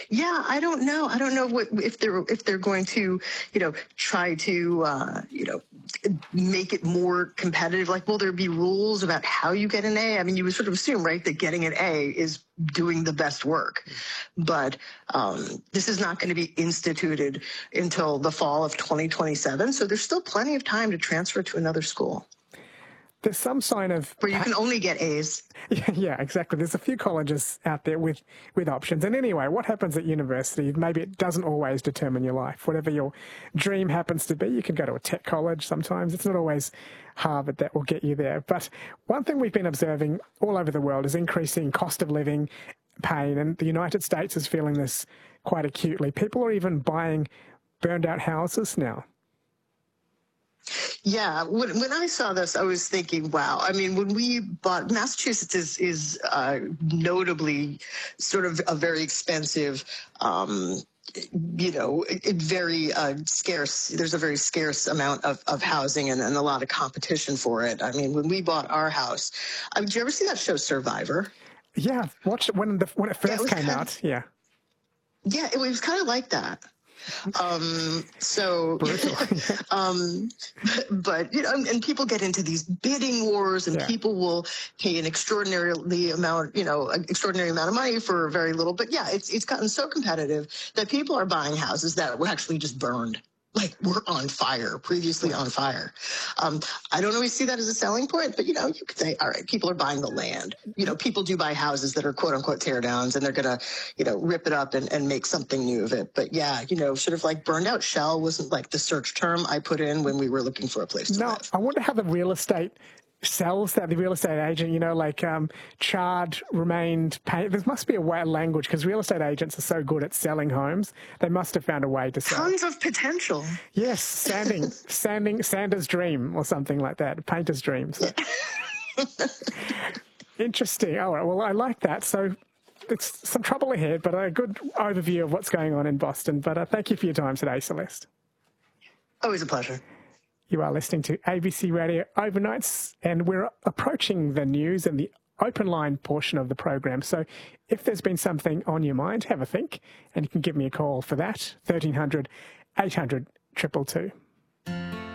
Yeah, I don't know. I don't know if they're going to, try to, make it more competitive. Like, will there be rules about how you get an A? I mean, you would sort of assume, right, that getting an A is doing the best work, but this is not going to be instituted until the fall of 2027. So there's still plenty of time to transfer to another school. There's some sign of... Where you can only get A's. Yeah, exactly. There's a few colleges out there with options. And anyway, what happens at university, maybe it doesn't always determine your life. Whatever your dream happens to be, you can go to a tech college sometimes. It's not always Harvard that will get you there. But one thing we've been observing all over the world is increasing cost of living, pain, and the United States is feeling this quite acutely. People are even buying burned out houses now. Yeah, when I saw this, I was thinking, wow. I mean, when we bought, Massachusetts is notably sort of a very expensive, very scarce. There's a very scarce amount of housing and a lot of competition for it. I mean, when we bought our house, did you ever see that show Survivor? Yeah, I've watched it when it first came out. Yeah. Yeah, it was kind of like that. But and people get into these bidding wars, and people will pay an extraordinary amount of money for very little. But yeah, it's gotten so competitive that people are buying houses that were actually just burned. Like, we're on fire, previously on fire. I don't always see that as a selling point, but, you could say, all right, people are buying the land. People do buy houses that are quote unquote tear downs, and they're going to, rip it up and make something new of it. But yeah, sort of like burned out shell wasn't like the search term I put in when we were looking for a place to live. I wonder how the real estate sells that, the real estate agent, charred, remained, paid. There must be a way of language, because real estate agents are so good at selling homes. They must have found a way to sell. Tons of potential. Yes, Sanders' dream or something like that, painter's dream. So. Interesting. All right, well, I like that. So it's some trouble ahead, but a good overview of what's going on in Boston. But thank you for your time today, Celeste. Always a pleasure. You are listening to ABC Radio Overnights, and we're approaching the news and the open line portion of the program. So if there's been something on your mind, have a think, and you can give me a call for that, 1300 800 222.